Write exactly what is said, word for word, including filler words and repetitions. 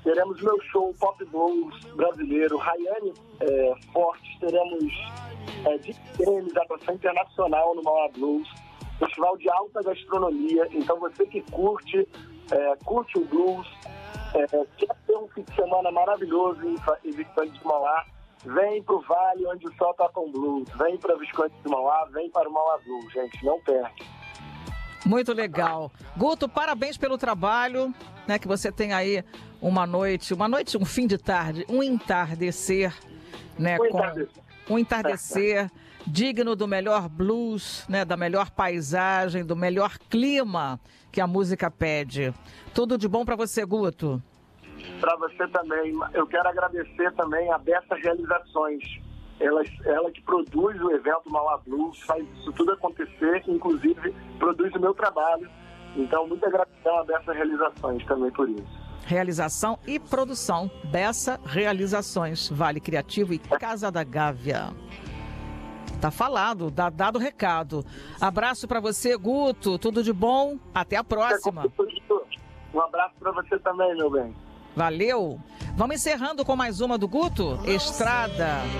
teremos meu show Pop Blues brasileiro, Rayane é, Fortes, teremos é, de tênis, atração internacional no Mauá Blues, festival de alta gastronomia. Então você que curte, é, curte o blues, é, quer ter um fim de semana maravilhoso em, em Visconde de Mauá, vem pro Vale onde o sol toca um blues, vem para Visconde de Mauá, vem para o Mauá Blues, gente, não perde. Muito legal. Guto, parabéns pelo trabalho, né, que você tem aí uma noite, uma noite, um fim de tarde, um entardecer, né, Um com entardecer. um entardecer digno do melhor blues, né, da melhor paisagem, do melhor clima que a música pede. Tudo de bom para você, Guto. Para você também. Eu quero agradecer também a Bessa Realizações. Ela, ela que produz o evento Mauá Blues, faz isso tudo acontecer, inclusive produz o meu trabalho. Então, muita gratidão a Bessa Realizações também por isso. Realização e produção. Bessa Realizações, Vale Criativo e Casa da Gávea. Tá falado, dá dado o recado. Abraço para você, Guto. Tudo de bom. Até a próxima. Um abraço para você também, meu bem. Valeu. Vamos encerrando com mais uma do Guto. Estrada.